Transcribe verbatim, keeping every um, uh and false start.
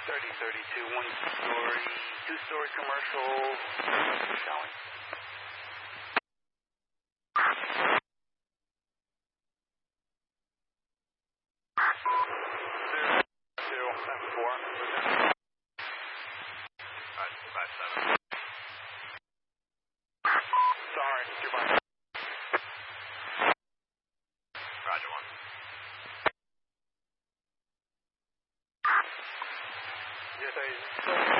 thirty thirty-two, one story, two story commercial, showing. Zero, zero, seven, four. Five, five, seven. Sorry, goodbye. Roger one. Yes, I.